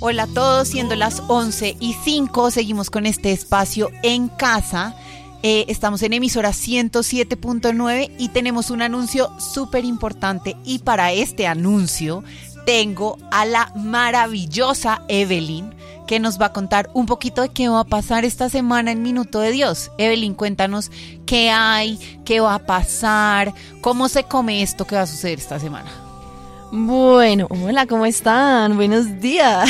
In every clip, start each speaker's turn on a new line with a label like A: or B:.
A: Hola a todos, siendo las 11:05, seguimos con este espacio en casa. Estamos en emisora 107.9 y tenemos un anuncio súper importante. Y para este anuncio tengo a la maravillosa Evelyn, que nos va a contar un poquito de qué va a pasar esta semana en Minuto de Dios. Evelyn, cuéntanos qué hay, qué va a pasar, cómo se come esto que va a suceder esta semana.
B: Bueno, hola, ¿cómo están? Buenos días.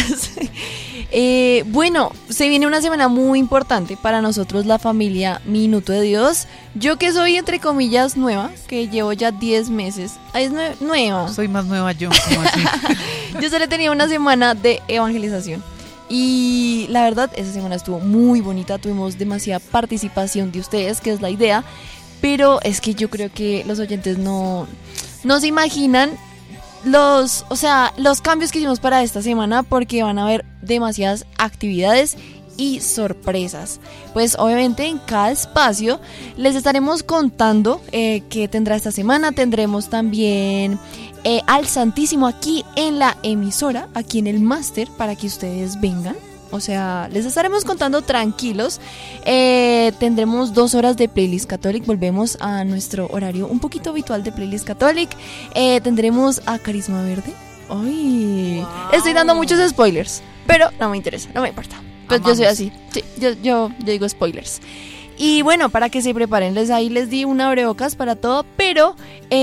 B: Bueno, se viene una semana muy importante para nosotros, la familia Minuto de Dios. Yo que soy, entre comillas, nueva, que llevo ya 10 meses. Es nueva.
A: Soy más nueva yo, ¿cómo así?
B: Yo solo tenía una semana de evangelización. Y la verdad, esa semana estuvo muy bonita. Tuvimos demasiada participación de ustedes, que es la idea. Pero es que yo creo que los oyentes no se imaginan los cambios que hicimos para esta semana, porque van a haber demasiadas actividades y sorpresas. Pues obviamente en cada espacio les estaremos contando qué tendrá esta semana. Tendremos también al Santísimo aquí en la emisora, aquí en el máster, para que ustedes vengan. O sea, les estaremos contando tranquilos. Tendremos 2 horas de Playlist Catholic. Volvemos a nuestro horario un poquito habitual de Playlist Catholic. Tendremos a Carisma Verde. ¡Ay! Wow. Estoy dando muchos spoilers, pero no me interesa, no me importa. Pues yo soy así. Sí, yo digo spoilers. Y bueno, para que se preparen, ahí les di una abrebocas para todo, pero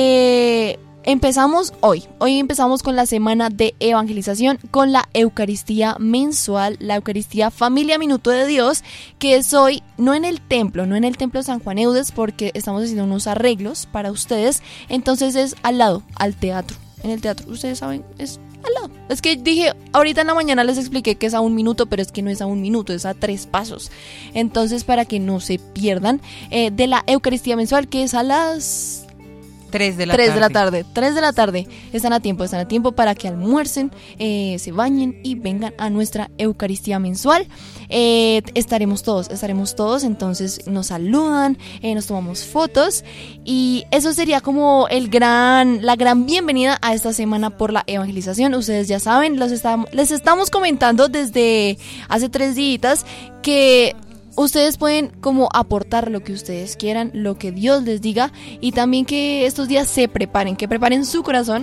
B: empezamos hoy. Hoy empezamos con la semana de evangelización, con la Eucaristía mensual, la Eucaristía Familia Minuto de Dios, que es hoy, no en el templo San Juan Eudes, porque estamos haciendo unos arreglos para ustedes. Entonces es al lado, al teatro. En el teatro, ustedes saben, es al lado. Es que dije, ahorita en la mañana les expliqué que es a 1 minuto, pero es que no es a 1 minuto, es a 3 pasos. Entonces, para que no se pierdan de la Eucaristía mensual, que es a las 3 de la tarde. Están a tiempo para que almuercen, se bañen y vengan a nuestra Eucaristía mensual. Estaremos todos, entonces nos saludan, nos tomamos fotos, y eso sería como la gran bienvenida a esta semana por la evangelización. Ustedes ya saben, les estamos comentando desde hace 3 días que ustedes pueden como aportar lo que ustedes quieran, lo que Dios les diga, y también que estos días que preparen su corazón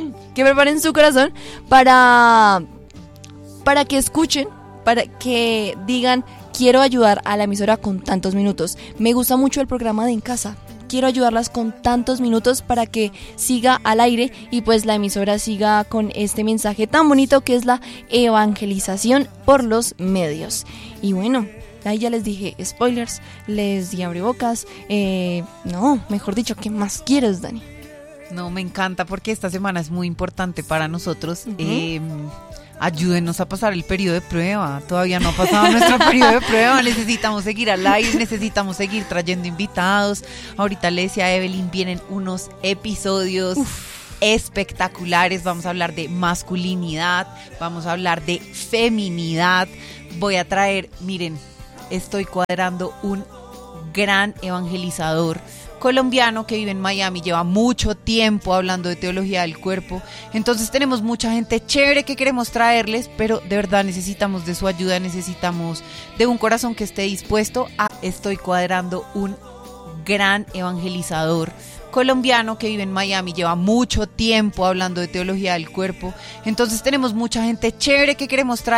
B: para que escuchen, para que digan, quiero ayudar a la emisora con tantos minutos. Me gusta mucho el programa de En Casa. Quiero ayudarlas con tantos minutos para que siga al aire y pues la emisora siga con este mensaje tan bonito que es la evangelización por los medios. Y bueno, ahí ya les dije spoilers, les di abrebocas, mejor dicho, ¿qué más quieres, Dani?
A: No, me encanta porque esta semana es muy importante para nosotros. Ayúdenos a pasar el periodo de prueba. Todavía no ha pasado nuestro periodo de prueba. Necesitamos seguir al aire, necesitamos seguir trayendo invitados. Ahorita le decía a Evelyn, vienen unos episodios espectaculares. Vamos a hablar de masculinidad, vamos a hablar de feminidad. Voy a traer, miren, estoy cuadrando un gran evangelizador colombiano que vive en Miami, lleva mucho tiempo hablando de teología del cuerpo. Entonces tenemos mucha gente chévere que queremos traerles, pero de verdad necesitamos de su ayuda, necesitamos de un corazón que esté dispuesto a... Estoy cuadrando un gran evangelizador colombiano que vive en Miami, lleva mucho tiempo hablando de teología del cuerpo. Entonces tenemos mucha gente chévere que queremos traer.